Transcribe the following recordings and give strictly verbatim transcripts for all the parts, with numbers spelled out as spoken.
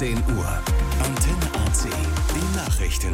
zehn Uhr. Antenne A C. Die Nachrichten.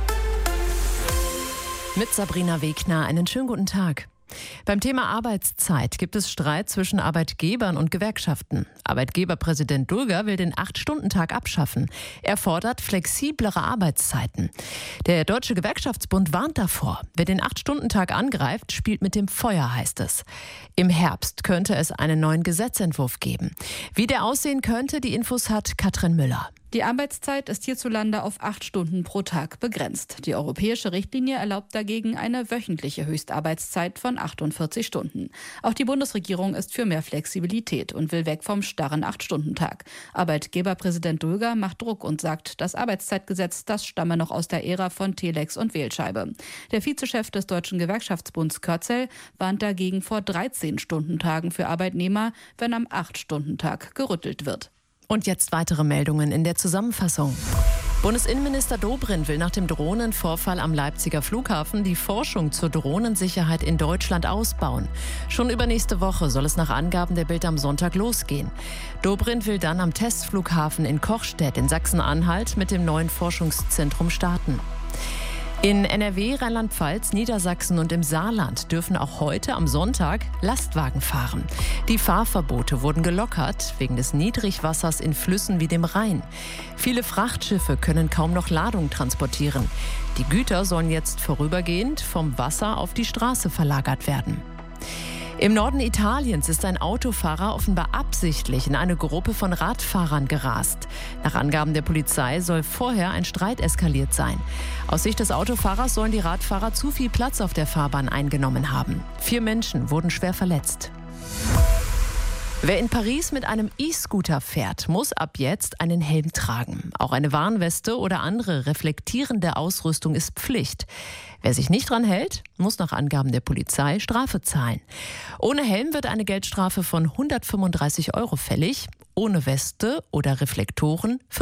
Mit Sabrina Wegner einen schönen guten Tag. Beim Thema Arbeitszeit gibt es Streit zwischen Arbeitgebern und Gewerkschaften. Arbeitgeberpräsident Dulger will den acht-Stunden-Tag abschaffen. Er fordert flexiblere Arbeitszeiten. Der Deutsche Gewerkschaftsbund warnt davor. Wer den acht-Stunden-Tag angreift, spielt mit dem Feuer, heißt es. Im Herbst könnte es einen neuen Gesetzentwurf geben. Wie der aussehen könnte, die Infos hat Katrin Müller. Die Arbeitszeit ist hierzulande auf acht Stunden pro Tag begrenzt. Die europäische Richtlinie erlaubt dagegen eine wöchentliche Höchstarbeitszeit von achtundvierzig Stunden. Auch die Bundesregierung ist für mehr Flexibilität und will weg vom starren acht-Stunden-Tag. Arbeitgeberpräsident Dulger macht Druck und sagt, das Arbeitszeitgesetz, das stamme noch aus der Ära von Telex und Wählscheibe. Der Vizechef des Deutschen Gewerkschaftsbunds Körzel warnt dagegen vor dreizehn-Stunden-Tagen für Arbeitnehmer, wenn am acht-Stunden-Tag gerüttelt wird. Und jetzt weitere Meldungen in der Zusammenfassung. Bundesinnenminister Dobrindt will nach dem Drohnenvorfall am Leipziger Flughafen die Forschung zur Drohnensicherheit in Deutschland ausbauen. Schon übernächste Woche soll es nach Angaben der Bild am Sonntag losgehen. Dobrindt will dann am Testflughafen in Kochstedt in Sachsen-Anhalt mit dem neuen Forschungszentrum starten. In N R W, Rheinland-Pfalz, Niedersachsen und im Saarland dürfen auch heute am Sonntag Lastwagen fahren. Die Fahrverbote wurden gelockert wegen des Niedrigwassers in Flüssen wie dem Rhein. Viele Frachtschiffe können kaum noch Ladung transportieren. Die Güter sollen jetzt vorübergehend vom Wasser auf die Straße verlagert werden. Im Norden Italiens ist ein Autofahrer offenbar absichtlich in eine Gruppe von Radfahrern gerast. Nach Angaben der Polizei soll vorher ein Streit eskaliert sein. Aus Sicht des Autofahrers sollen die Radfahrer zu viel Platz auf der Fahrbahn eingenommen haben. Vier Menschen wurden schwer verletzt. Wer in Paris mit einem E-Scooter fährt, muss ab jetzt einen Helm tragen. Auch eine Warnweste oder andere reflektierende Ausrüstung ist Pflicht. Wer sich nicht dran hält, muss nach Angaben der Polizei Strafe zahlen. Ohne Helm wird eine Geldstrafe von hundertfünfunddreißig Euro fällig, ohne Weste oder Reflektoren